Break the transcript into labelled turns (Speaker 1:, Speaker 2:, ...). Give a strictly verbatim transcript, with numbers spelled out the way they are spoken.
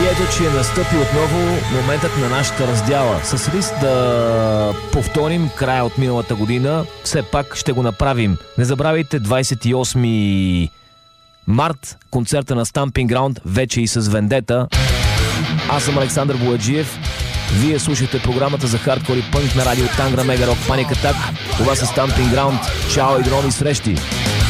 Speaker 1: И ето, че настъпи отново моментът на нашата раздяла. С риск да повторим края от миналата година, все пак ще го направим. Не забравяйте, двадесет и осми март, концерта на Stamping Ground, вече и с Вендета. Аз съм Александър Бояджиев. Вие слушате програмата за хардкор и пънк на радио Тангра Мега Рок Паник Атак. Това са Stamping Ground. Чао и до нови срещи!